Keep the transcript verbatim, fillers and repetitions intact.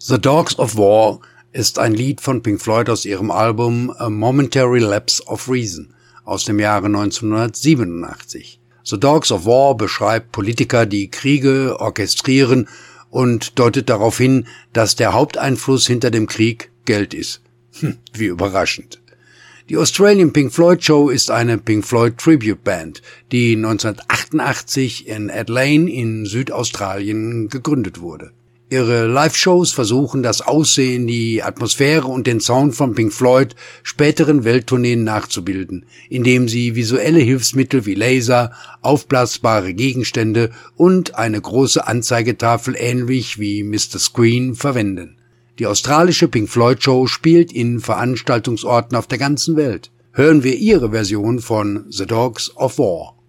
The Dogs of War ist ein Lied von Pink Floyd aus ihrem Album A Momentary Lapse of Reason aus dem Jahre neunzehnhundertsiebenundachtzig. The Dogs of War beschreibt Politiker, die Kriege orchestrieren und deutet darauf hin, dass der Haupteinfluss hinter dem Krieg Geld ist. Hm, wie überraschend. Die Australian Pink Floyd Show ist eine Pink Floyd Tribute Band, die neunzehnhundertachtundachtzig in Adelaide in Südaustralien gegründet wurde. Ihre Live-Shows versuchen, das Aussehen, die Atmosphäre und den Sound von Pink Floyd späteren Welttourneen nachzubilden, indem sie visuelle Hilfsmittel wie Laser, aufblasbare Gegenstände und eine große Anzeigetafel ähnlich wie Mister Screen verwenden. Die australische Pink Floyd Show spielt in Veranstaltungsorten auf der ganzen Welt. Hören wir ihre Version von The Dogs of War.